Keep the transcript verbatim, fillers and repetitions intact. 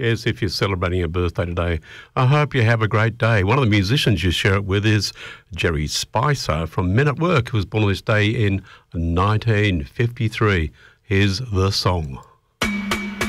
Yes, if you're celebrating a birthday today, I hope you have a great day. One of the musicians you share it with is Jerry Spicer from Men at Work, who was born on this day in nineteen fifty-three. Here's the song.